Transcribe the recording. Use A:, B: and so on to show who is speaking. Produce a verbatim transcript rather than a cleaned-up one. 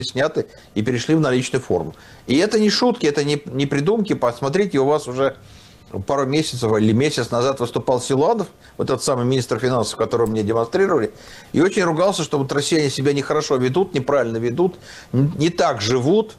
A: сняты и перешли в наличную форму. И это не шутки, это не, не придумки. Посмотрите, у вас уже пару месяцев или месяц назад выступал Силуанов, вот этот самый министр финансов, которого мне демонстрировали, и очень ругался, что вот россияне себя нехорошо ведут, неправильно ведут, не так живут.